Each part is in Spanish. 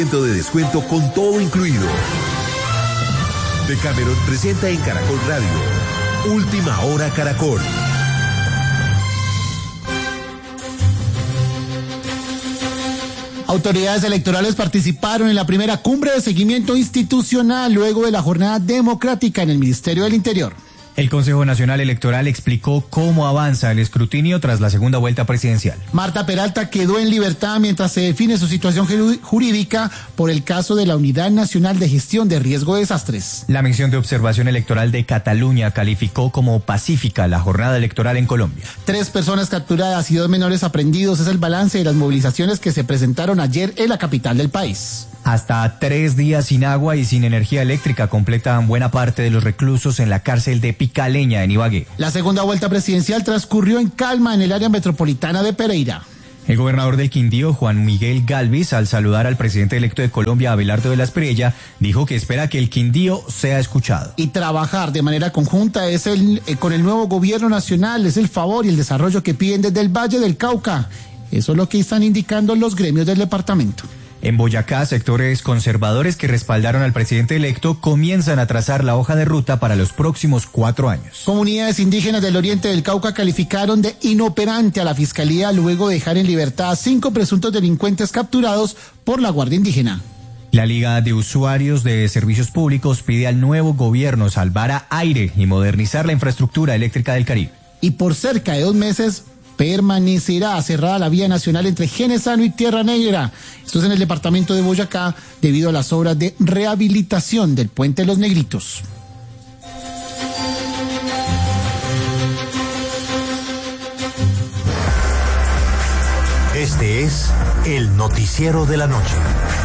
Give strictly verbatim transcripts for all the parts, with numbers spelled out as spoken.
de descuento con todo incluido. Decameron presenta en Caracol Radio Última Hora Caracol. Autoridades electorales participaron en la primera cumbre de seguimiento institucional luego de la jornada democrática en el Ministerio del Interior. El Consejo Nacional Electoral explicó cómo avanza el escrutinio tras la segunda vuelta presidencial. Marta Peralta quedó en libertad mientras se define su situación jurídica por el caso de la Unidad Nacional de Gestión de Riesgo de Desastres. La misión de observación electoral de Cataluña calificó como pacífica la jornada electoral en Colombia. Tres personas capturadas y dos menores aprendidos es el balance de las movilizaciones que se presentaron ayer en la capital del país. Hasta tres días sin agua y sin energía eléctrica completan buena parte de los reclusos en la cárcel de Picaleña, en Ibagué. La segunda vuelta presidencial transcurrió en calma en el área metropolitana de Pereira. El gobernador del Quindío, Juan Miguel Galvis, al saludar al presidente electo de Colombia, Abelardo de la Espriella, dijo que espera que el Quindío sea escuchado. Y trabajar de manera conjunta es el, eh, con el nuevo gobierno nacional, es el favor y el desarrollo que piden desde el Valle del Cauca. Eso es lo que están indicando los gremios del departamento. En Boyacá, sectores conservadores que respaldaron al presidente electo comienzan a trazar la hoja de ruta para los próximos cuatro años. Comunidades indígenas del oriente del Cauca calificaron de inoperante a la Fiscalía luego de dejar en libertad a cinco presuntos delincuentes capturados por la Guardia Indígena. La Liga de Usuarios de Servicios Públicos pide al nuevo gobierno salvar a aire y modernizar la infraestructura eléctrica del Caribe. Y por cerca de dos meses permanecerá cerrada la vía nacional entre Genesano y Tierra Negra. Esto es en el departamento de Boyacá debido a las obras de rehabilitación del Puente de los Negritos. Este es el noticiero de la noche.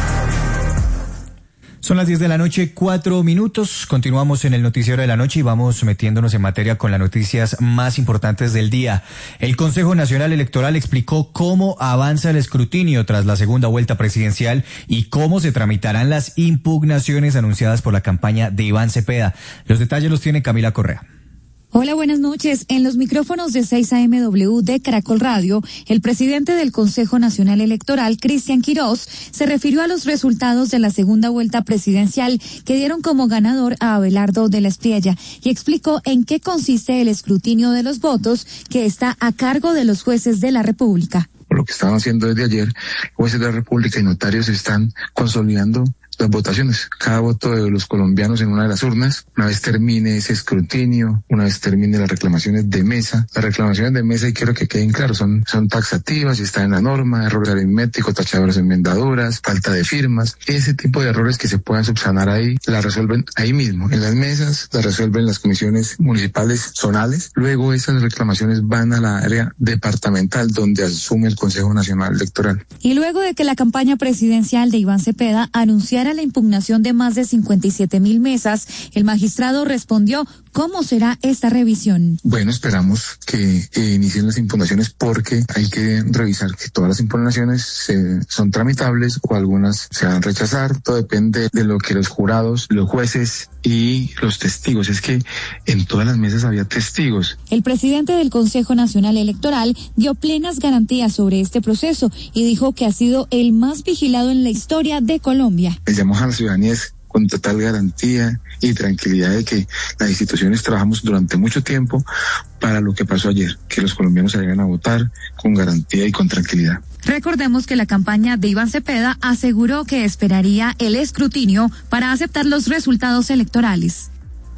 Son las diez de la noche, cuatro minutos. Continuamos en el noticiero de la noche y vamos metiéndonos en materia con las noticias más importantes del día. El Consejo Nacional Electoral explicó cómo avanza el escrutinio tras la segunda vuelta presidencial y cómo se tramitarán las impugnaciones anunciadas por la campaña de Iván Cepeda. Los detalles los tiene Camila Correa. Hola, buenas noches. En los micrófonos de seis A M W de Caracol Radio, el presidente del Consejo Nacional Electoral, Cristian Quirós, se refirió a los resultados de la segunda vuelta presidencial que dieron como ganador a Abelardo de la Espriella y explicó en qué consiste el escrutinio de los votos que está a cargo de los jueces de la República. Por lo que estaban haciendo desde ayer, jueces de la República y notarios están consolidando las votaciones, cada voto de los colombianos en una de las urnas. Una vez termine ese escrutinio, una vez termine las reclamaciones de mesa, las reclamaciones de mesa, y quiero que queden claros, son, son taxativas y están en la norma, errores aritméticos, tachadoras enmendaduras, falta de firmas, ese tipo de errores que se puedan subsanar ahí, la resuelven ahí mismo, en las mesas, la resuelven las comisiones municipales zonales, luego esas reclamaciones van a la área departamental donde asume el Consejo Nacional Electoral. Y luego de que la campaña presidencial de Iván Cepeda anunciara la impugnación de más de cincuenta y siete mil mesas, el magistrado respondió cómo será esta revisión. Bueno, esperamos que eh, inicien las impugnaciones porque hay que revisar que todas las impugnaciones se, son tramitables o algunas se van a rechazar. Todo depende de lo que los jurados, los jueces y los testigos. Es que en todas las mesas había testigos. El presidente del Consejo Nacional Electoral dio plenas garantías sobre este proceso y dijo que ha sido el más vigilado en la historia de Colombia. Les llamamos a la ciudadanía con total garantía y tranquilidad de que las instituciones trabajamos durante mucho tiempo para lo que pasó ayer, que los colombianos salgan a votar con garantía y con tranquilidad. Recordemos que la campaña de Iván Cepeda aseguró que esperaría el escrutinio para aceptar los resultados electorales.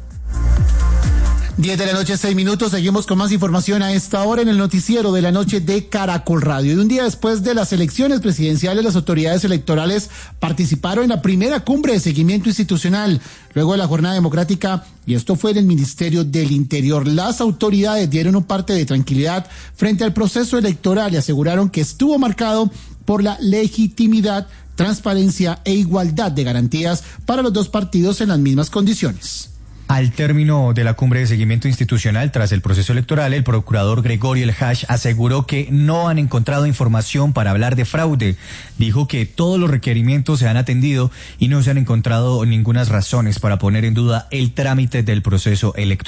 diez de la noche, seis minutos. Seguimos con más información a esta hora en el noticiero de la noche de Caracol Radio. Y un día después de las elecciones presidenciales, las autoridades electorales participaron en la primera cumbre de seguimiento institucional luego de la jornada democrática, y esto fue en el Ministerio del Interior. Las autoridades dieron un parte de tranquilidad frente al proceso electoral y aseguraron que estuvo marcado por la legitimidad, transparencia e igualdad de garantías para los dos partidos en las mismas condiciones. Al término de la cumbre de seguimiento institucional tras el proceso electoral, el procurador Gregorio El Hash aseguró que no han encontrado información para hablar de fraude. Dijo que todos los requerimientos se han atendido y no se han encontrado ninguna razones para poner en duda el trámite del proceso electoral.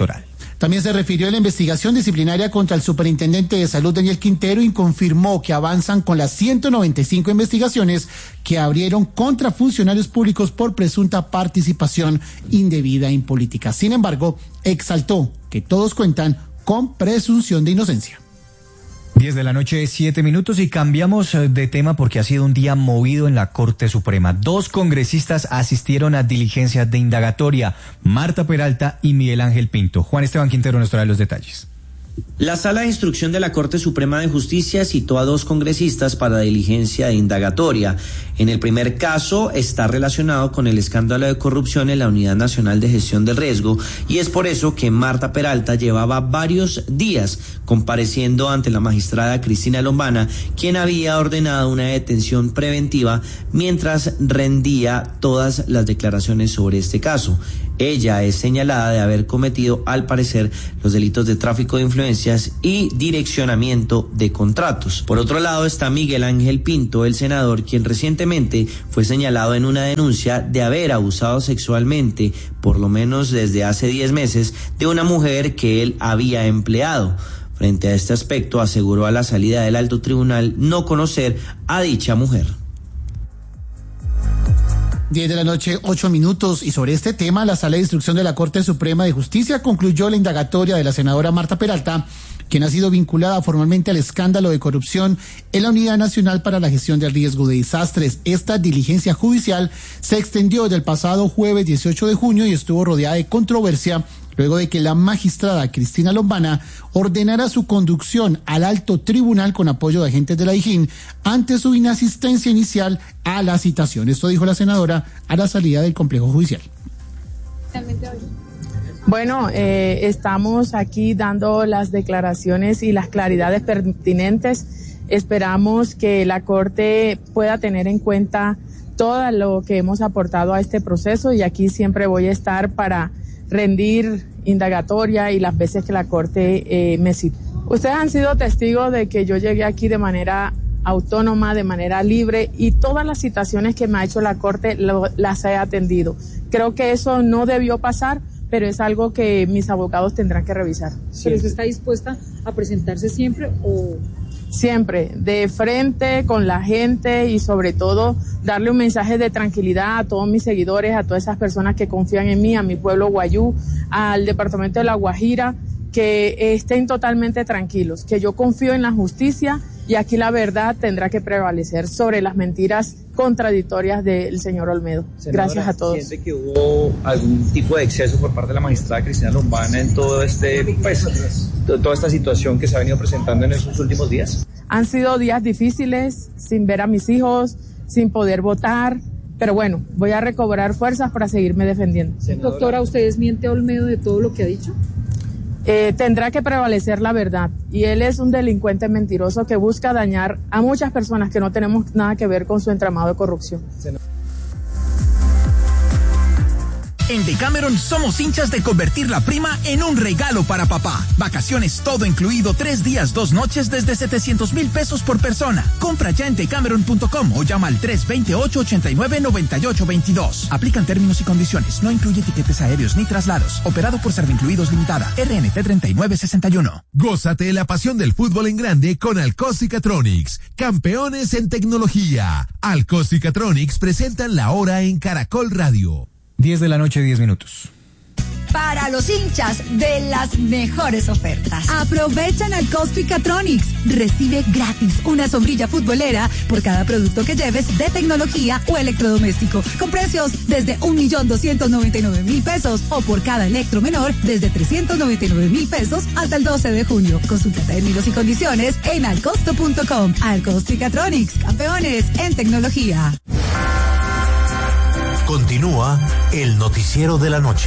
También se refirió a la investigación disciplinaria contra el superintendente de salud Daniel Quintero y confirmó que avanzan con las ciento noventa y cinco investigaciones que abrieron contra funcionarios públicos por presunta participación indebida en política. Sin embargo, exaltó que todos cuentan con presunción de inocencia. diez de la noche, siete minutos, y cambiamos de tema porque ha sido un día movido en la Corte Suprema. Dos congresistas asistieron a diligencias de indagatoria, Marta Peralta y Miguel Ángel Pinto. Juan Esteban Quintero nos trae los detalles. La Sala de Instrucción de la Corte Suprema de Justicia citó a dos congresistas para diligencia de indagatoria. En el primer caso está relacionado con el escándalo de corrupción en la Unidad Nacional de Gestión del Riesgo, y es por eso que Marta Peralta llevaba varios días compareciendo ante la magistrada Cristina Lombana, quien había ordenado una detención preventiva mientras rendía todas las declaraciones sobre este caso. Ella es señalada de haber cometido, al parecer, los delitos de tráfico de influencias y direccionamiento de contratos. Por otro lado está Miguel Ángel Pinto, el senador, quien recientemente fue señalado en una denuncia de haber abusado sexualmente, por lo menos desde hace diez meses, de una mujer que él había empleado. Frente a este aspecto, aseguró a la salida del alto tribunal no conocer a dicha mujer. diez de la noche, ocho minutos, y sobre este tema, la Sala de Instrucción de la Corte Suprema de Justicia concluyó la indagatoria de la senadora Marta Peralta, quien ha sido vinculada formalmente al escándalo de corrupción en la Unidad Nacional para la Gestión del Riesgo de Desastres. Esta diligencia judicial se extendió del pasado jueves dieciocho de junio y estuvo rodeada de controversia luego de que la magistrada Cristina Lombana ordenara su conducción al alto tribunal con apoyo de agentes de la DIJÍN ante su inasistencia inicial a la citación. Esto dijo la senadora a la salida del complejo judicial. Bueno, eh, estamos aquí dando las declaraciones y las claridades pertinentes. Esperamos que la Corte pueda tener en cuenta todo lo que hemos aportado a este proceso, y aquí siempre voy a estar para rendir indagatoria y las veces que la Corte eh, me cite. Ustedes han sido testigos de que yo llegué aquí de manera autónoma, de manera libre, y todas las citaciones que me ha hecho la Corte lo, las he atendido. Creo que eso no debió pasar, pero es algo que mis abogados tendrán que revisar. ¿Pero usted está dispuesta a presentarse siempre o...? Siempre, de frente con la gente, y sobre todo darle un mensaje de tranquilidad a todos mis seguidores, a todas esas personas que confían en mí, a mi pueblo Guayú, al departamento de La Guajira, que estén totalmente tranquilos, que yo confío en la justicia, y aquí la verdad tendrá que prevalecer sobre las mentiras contradictorias del señor Olmedo. Senadora, gracias a todos. ¿Siente que hubo algún tipo de exceso por parte de la magistrada Cristina Lombana en todo este, pues, toda esta situación que se ha venido presentando en estos últimos días? Han sido días difíciles, sin ver a mis hijos, sin poder votar, pero bueno, voy a recobrar fuerzas para seguirme defendiendo. Senadora, doctora, ¿usted desmiente a Olmedo de todo lo que ha dicho? Eh, tendrá que prevalecer la verdad, y él es un delincuente mentiroso que busca dañar a muchas personas que no tenemos nada que ver con su entramado de corrupción. En Decameron somos hinchas de convertir la prima en un regalo para papá. Vacaciones todo incluido, tres días, dos noches desde setecientos mil pesos por persona. Compra ya en decameron punto com o llama al tres dos ocho, ocho nueve, nueve ocho dos dos. Aplican términos y condiciones. No incluye tiquetes aéreos ni traslados. Operado por Servincluidos Limitada. R N T treinta y nueve sesenta y uno. Gózate la pasión del fútbol en grande con Alcos y Catronics. Campeones en tecnología. Alcos y Catronics presentan la hora en Caracol Radio. diez de la noche, diez minutos. Para los hinchas de las mejores ofertas. Aprovechan al Costo y Catronics. Recibe gratis una sombrilla futbolera por cada producto que lleves de tecnología o electrodoméstico, con precios desde un millón doscientos noventa y nueve mil pesos, o por cada electro menor desde trescientos noventa y nueve mil pesos hasta el doce de junio. Consulta términos y condiciones en alcosto punto com. Alcosto y Catronics, campeones en tecnología. Continúa el noticiero de la noche.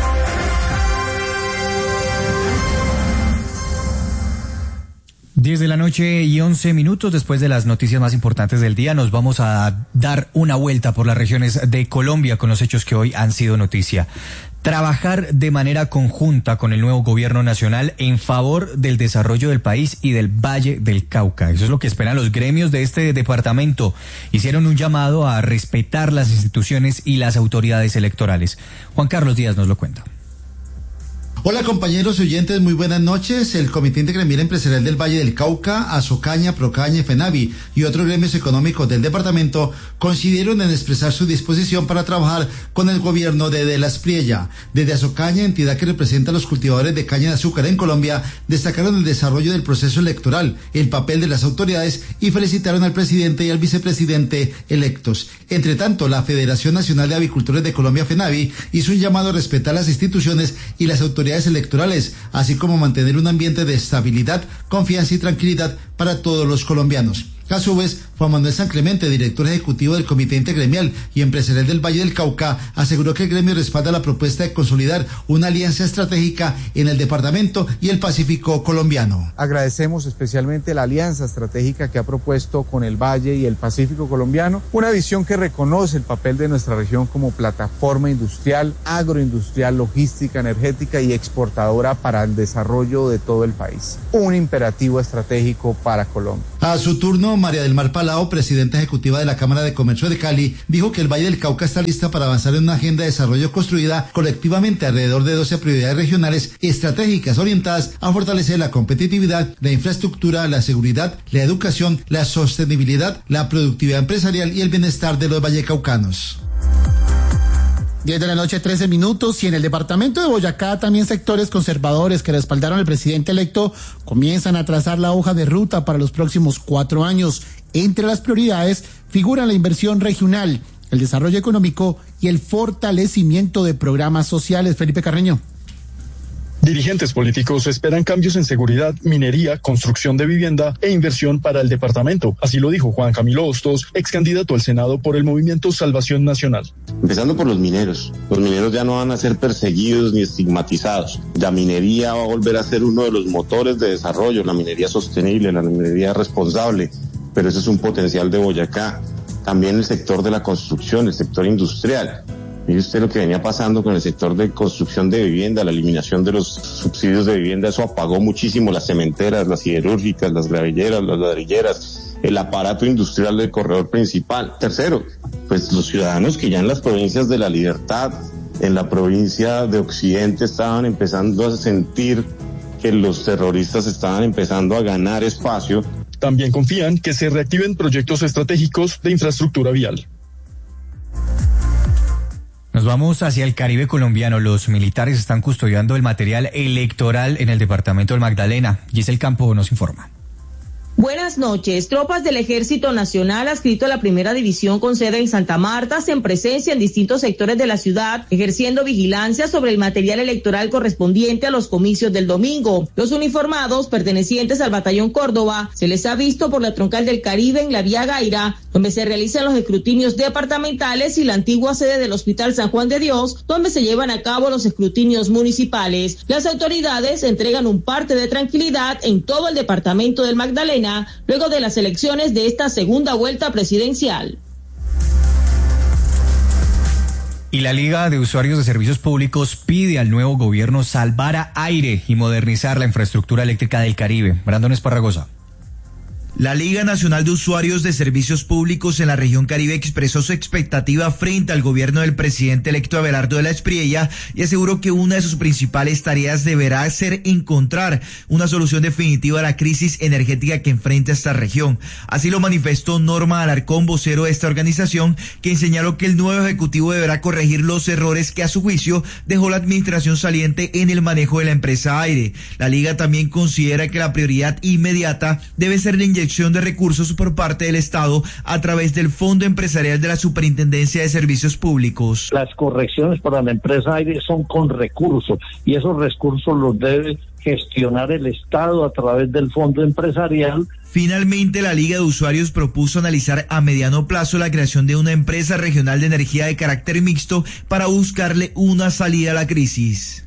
diez de la noche y once minutos. Después de las noticias más importantes del día, nos vamos a dar una vuelta por las regiones de Colombia con los hechos que hoy han sido noticia. Trabajar de manera conjunta con el nuevo gobierno nacional en favor del desarrollo del país y del Valle del Cauca. Eso es lo que esperan los gremios de este departamento. Hicieron un llamado a respetar las instituciones y las autoridades electorales. Juan Carlos Díaz nos lo cuenta. Hola compañeros y oyentes, muy buenas noches. El Comité Intergremial Empresarial del Valle del Cauca, Asocaña, Procaña, FENAVI y otros gremios económicos del departamento coincidieron en expresar su disposición para trabajar con el gobierno de De la Espriella. Desde Asocaña, entidad que representa a los cultivadores de caña de azúcar en Colombia, destacaron el desarrollo del proceso electoral, el papel de las autoridades y felicitaron al presidente y al vicepresidente electos. Entre tanto, la Federación Nacional de Avicultores de Colombia, FENAVI, hizo un llamado a respetar las instituciones y las autoridades electorales, así como mantener un ambiente de estabilidad, confianza y tranquilidad para todos los colombianos. A su vez, Juan Manuel San Clemente, director ejecutivo del Comité Intergremial y Empresarial del Valle del Cauca, aseguró que el gremio respalda la propuesta de consolidar una alianza estratégica en el departamento y el Pacífico colombiano. Agradecemos especialmente la alianza estratégica que ha propuesto con el Valle y el Pacífico colombiano, una visión que reconoce el papel de nuestra región como plataforma industrial, agroindustrial, logística, energética y exportadora para el desarrollo de todo el país. Un imperativo estratégico para Colombia. A su turno, María del Mar Palao, presidenta ejecutiva de la Cámara de Comercio de Cali, dijo que el Valle del Cauca está lista para avanzar en una agenda de desarrollo construida colectivamente alrededor de doce prioridades regionales estratégicas orientadas a fortalecer la competitividad, la infraestructura, la seguridad, la educación, la sostenibilidad, la productividad empresarial y el bienestar de los vallecaucanos. diez de la noche, trece minutos, y en el departamento de Boyacá también sectores conservadores que respaldaron al presidente electo comienzan a trazar la hoja de ruta para los próximos cuatro años. Entre las prioridades figuran la inversión regional, el desarrollo económico y el fortalecimiento de programas sociales. Felipe Carreño. Dirigentes políticos esperan cambios en seguridad, minería, construcción de vivienda e inversión para el departamento. Así lo dijo Juan Camilo Hostos, ex candidato al Senado por el Movimiento Salvación Nacional. Empezando por los mineros. Los mineros ya no van a ser perseguidos ni estigmatizados. La minería va a volver a ser uno de los motores de desarrollo, la minería sostenible, la minería responsable, pero ese es un potencial de Boyacá. También el sector de la construcción, el sector industrial. Mire usted lo que venía pasando con el sector de construcción de vivienda, la eliminación de los subsidios de vivienda, eso apagó muchísimo las cementeras, las siderúrgicas, las gravilleras, las ladrilleras, el aparato industrial del corredor principal. Tercero, pues los ciudadanos que ya en las provincias de La Libertad, en la provincia de Occidente, estaban empezando a sentir que los terroristas estaban empezando a ganar espacio. También confían que se reactiven proyectos estratégicos de infraestructura vial. Nos vamos hacia el Caribe colombiano. Los militares están custodiando el material electoral en el departamento del Magdalena. Giselle Campo nos informa. Buenas noches. Tropas del Ejército Nacional adscrito a la Primera División con sede en Santa Marta hacen presencia en distintos sectores de la ciudad, ejerciendo vigilancia sobre el material electoral correspondiente a los comicios del domingo. Los uniformados, pertenecientes al Batallón Córdoba, se les ha visto por la Troncal del Caribe en la Vía Gaira, donde se realizan los escrutinios departamentales, y la antigua sede del Hospital San Juan de Dios, donde se llevan a cabo los escrutinios municipales. Las autoridades entregan un parte de tranquilidad en todo el departamento del Magdalena luego de las elecciones de esta segunda vuelta presidencial. Y la Liga de Usuarios de Servicios Públicos pide al nuevo gobierno salvar a aire y modernizar la infraestructura eléctrica del Caribe. Brandon Esparragosa. La Liga Nacional de Usuarios de Servicios Públicos en la región Caribe expresó su expectativa frente al gobierno del presidente electo Abelardo de la Espriella y aseguró que una de sus principales tareas deberá ser encontrar una solución definitiva a la crisis energética que enfrenta esta región. Así lo manifestó Norma Alarcón, vocero de esta organización, quien señaló que el nuevo ejecutivo deberá corregir los errores que a su juicio dejó la administración saliente en el manejo de la empresa Aire. La Liga también considera que la prioridad inmediata debe ser la inyección de recursos por parte del Estado a través del Fondo Empresarial de la Superintendencia de Servicios Públicos. Las correcciones para la empresa Aire son con recursos y esos recursos los debe gestionar el Estado a través del Fondo Empresarial. Finalmente, la Liga de Usuarios propuso analizar a mediano plazo la creación de una empresa regional de energía de carácter mixto para buscarle una salida a la crisis.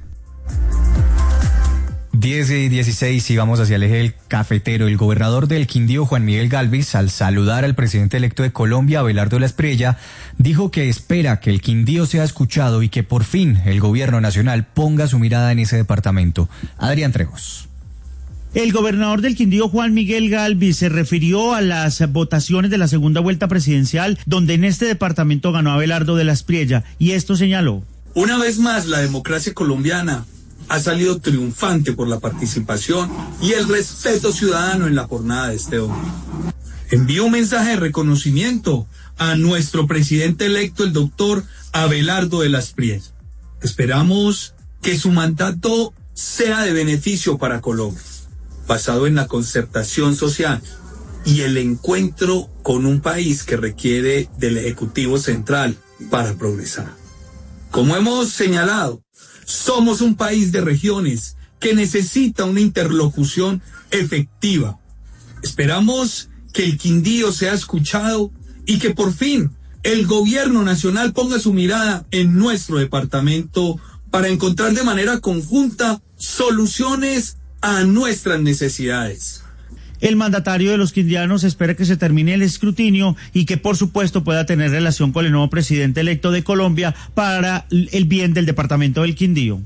diez y dieciséis y vamos hacia el eje del cafetero. El gobernador del Quindío, Juan Miguel Galvis, al saludar al presidente electo de Colombia, Abelardo de la Espriella, dijo que espera que el Quindío sea escuchado y que por fin el gobierno nacional ponga su mirada en ese departamento. Adrián Trejos. El gobernador del Quindío, Juan Miguel Galvis, se refirió a las votaciones de la segunda vuelta presidencial, donde en este departamento ganó Abelardo de la Espriella, y esto señaló. Una vez más, la democracia colombiana ha salido triunfante por la participación y el respeto ciudadano en la jornada de este domingo. Envío un mensaje de reconocimiento a nuestro presidente electo, el doctor Abelardo de la Espriella. Esperamos que su mandato sea de beneficio para Colombia, basado en la concertación social y el encuentro con un país que requiere del Ejecutivo Central para progresar. Como hemos señalado, somos un país de regiones que necesita una interlocución efectiva. Esperamos que el Quindío sea escuchado y que por fin el gobierno nacional ponga su mirada en nuestro departamento para encontrar de manera conjunta soluciones a nuestras necesidades. El mandatario de los quindianos espera que se termine el escrutinio y que por supuesto pueda tener relación con el nuevo presidente electo de Colombia para el bien del departamento del Quindío.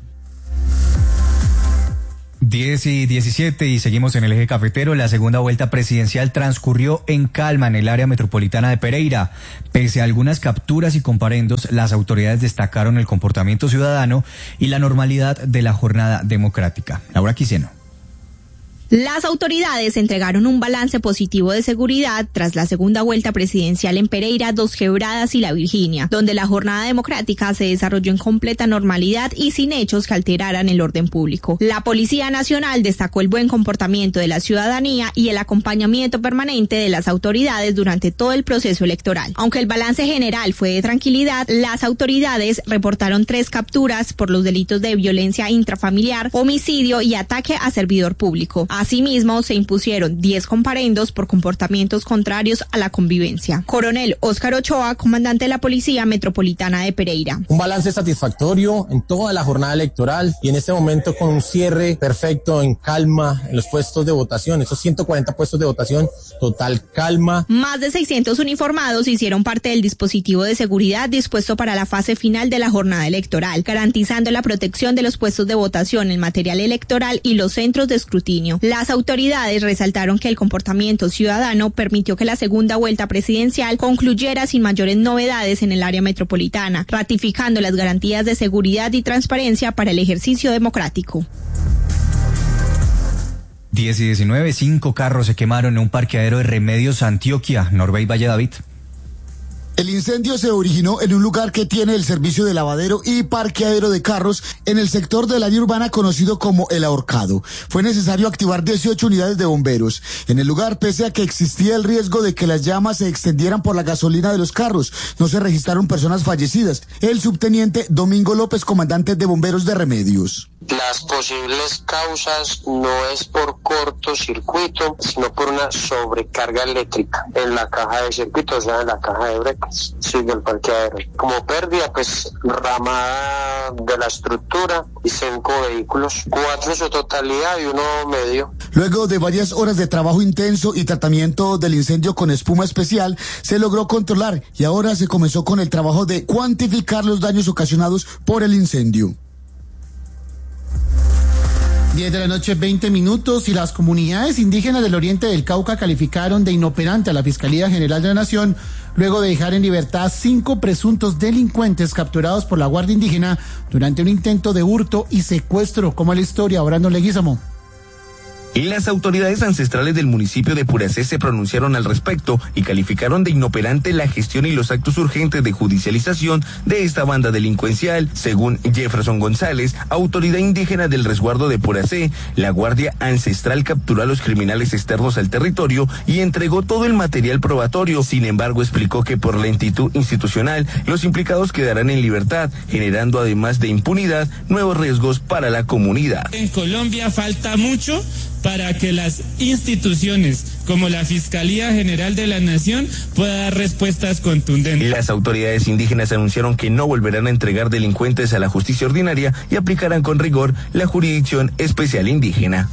diez y diecisiete y seguimos en el eje cafetero. La segunda vuelta presidencial transcurrió en calma en el área metropolitana de Pereira. Pese a algunas capturas y comparendos, las autoridades destacaron el comportamiento ciudadano y la normalidad de la jornada democrática. Laura Quiseno. Las autoridades entregaron un balance positivo de seguridad tras la segunda vuelta presidencial en Pereira, Dos Quebradas y La Virginia, donde la jornada democrática se desarrolló en completa normalidad y sin hechos que alteraran el orden público. La Policía Nacional destacó el buen comportamiento de la ciudadanía y el acompañamiento permanente de las autoridades durante todo el proceso electoral. Aunque el balance general fue de tranquilidad, las autoridades reportaron tres capturas por los delitos de violencia intrafamiliar, homicidio y ataque a servidor público. Asimismo, se impusieron diez comparendos por comportamientos contrarios a la convivencia. Coronel Óscar Ochoa, comandante de la Policía Metropolitana de Pereira. Un balance satisfactorio en toda la jornada electoral y en este momento con un cierre perfecto, en calma, en los puestos de votación, esos ciento cuarenta puestos de votación, total calma. Más de seiscientos uniformados hicieron parte del dispositivo de seguridad dispuesto para la fase final de la jornada electoral, garantizando la protección de los puestos de votación, el material electoral y los centros de escrutinio. Las autoridades resaltaron que el comportamiento ciudadano permitió que la segunda vuelta presidencial concluyera sin mayores novedades en el área metropolitana, ratificando las garantías de seguridad y transparencia para el ejercicio democrático. diez y diecinueve, cinco carros se quemaron en un parqueadero de Remedios, Antioquia. Norbey Valle David. El incendio se originó en un lugar que tiene el servicio de lavadero y parqueadero de carros en el sector del área urbana conocido como El Ahorcado. Fue necesario activar dieciocho unidades de bomberos. En el lugar, pese a que existía el riesgo de que las llamas se extendieran por la gasolina de los carros, no se registraron personas fallecidas. El subteniente Domingo López, comandante de bomberos de Remedios. Las posibles causas no es por cortocircuito, sino por una sobrecarga eléctrica en la caja de circuito, o sea, en la caja de breques, sí, del parqueadero. Como pérdida, pues, ramada de la estructura y cinco vehículos, cuatro en su totalidad y uno medio. Luego de varias horas de trabajo intenso y tratamiento del incendio con espuma especial, se logró controlar y ahora se comenzó con el trabajo de cuantificar los daños ocasionados por el incendio. diez de la noche, veinte minutos, y las comunidades indígenas del oriente del Cauca calificaron de inoperante a la Fiscalía General de la Nación luego de dejar en libertad cinco presuntos delincuentes capturados por la Guardia Indígena durante un intento de hurto y secuestro. Como la historia, Brandon Leguízamo. Las autoridades ancestrales del municipio de Puracé se pronunciaron al respecto y calificaron de inoperante la gestión y los actos urgentes de judicialización de esta banda delincuencial. Según Jefferson González, autoridad indígena del resguardo de Puracé, la Guardia Ancestral capturó a los criminales externos al territorio y entregó todo el material probatorio. Sin embargo, explicó que por lentitud institucional, los implicados quedarán en libertad, generando además de impunidad nuevos riesgos para la comunidad. En Colombia falta mucho para que las instituciones como la Fiscalía General de la Nación puedan dar respuestas contundentes. Las autoridades indígenas anunciaron que no volverán a entregar delincuentes a la justicia ordinaria y aplicarán con rigor la jurisdicción especial indígena.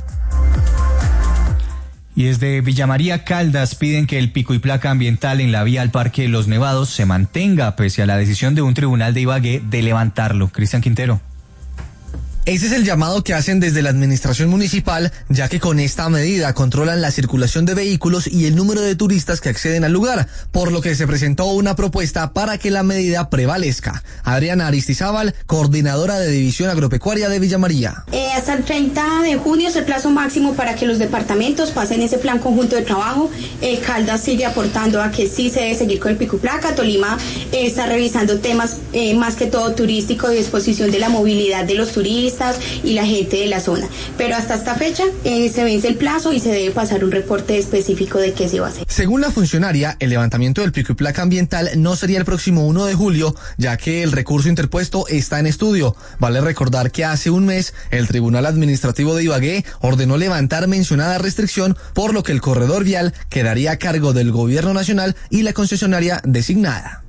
Y desde Villa María Caldas piden que el pico y placa ambiental en la vía al Parque Los Nevados se mantenga pese a la decisión de un tribunal de Ibagué de levantarlo. Cristian Quintero. Ese es el llamado que hacen desde la administración municipal, ya que con esta medida controlan la circulación de vehículos y el número de turistas que acceden al lugar, por lo que se presentó una propuesta para que la medida prevalezca. Adriana Aristizábal, coordinadora de División Agropecuaria de Villa María. Eh, hasta el treinta de junio es el plazo máximo para que los departamentos pasen ese plan conjunto de trabajo. Eh, Caldas sigue aportando a que sí se debe seguir con el pico y placa. Tolima eh, está revisando temas eh, más que todo turístico y exposición de la movilidad de los turistas y la gente de la zona, pero hasta esta fecha eh, se vence el plazo y se debe pasar un reporte específico de qué se va a hacer. Según la funcionaria, el levantamiento del pico y placa ambiental no sería el próximo uno de julio, ya que el recurso interpuesto está en estudio. Vale recordar que hace un mes el Tribunal Administrativo de Ibagué ordenó levantar mencionada restricción, por lo que el corredor vial quedaría a cargo del gobierno nacional y la concesionaria designada.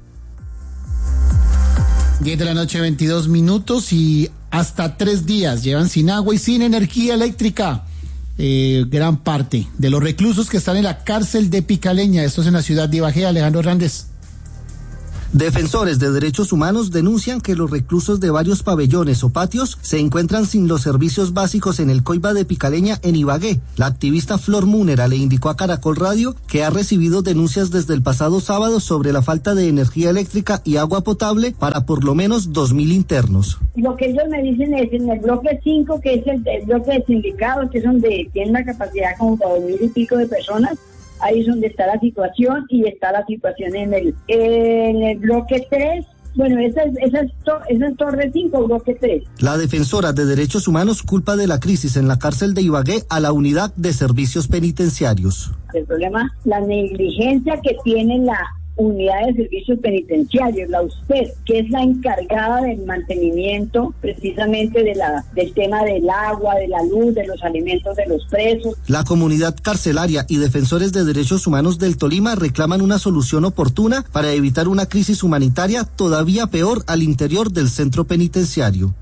diez de la noche, veintidós minutos, y hasta tres días llevan sin agua y sin energía eléctrica. Eh, gran parte de los reclusos que están en la cárcel de Picaleña, esto es en la ciudad de Ibagué. Alejandro Hernández. Defensores de derechos humanos denuncian que los reclusos de varios pabellones o patios se encuentran sin los servicios básicos en el Coiba de Picaleña en Ibagué. La activista Flor Múnera le indicó a Caracol Radio que ha recibido denuncias desde el pasado sábado sobre la falta de energía eléctrica y agua potable para por lo menos dos mil internos. Lo que ellos me dicen es en el bloque cinco, que es el, el bloque de sindicados, que es donde tienen la capacidad como para dos mil y pico de personas. Ahí es donde está la situación, y está la situación en el en el bloque tres. Bueno, esa es, esa es, to, esa es Torre cinco, bloque tres. La defensora de derechos humanos culpa de la crisis en la cárcel de Ibagué a la unidad de servicios penitenciarios. El problema, la negligencia que tiene la unidad de servicios penitenciarios, la U S P E D, que es la encargada del mantenimiento precisamente de la del tema del agua, de la luz, de los alimentos de los presos. La comunidad carcelaria y defensores de derechos humanos del Tolima reclaman una solución oportuna para evitar una crisis humanitaria todavía peor al interior del centro penitenciario.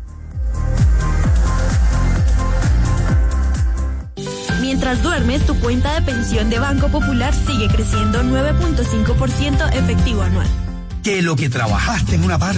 Mientras duermes, tu cuenta de pensión de Banco Popular sigue creciendo nueve punto cinco por ciento efectivo anual. Que lo que trabajaste en una parte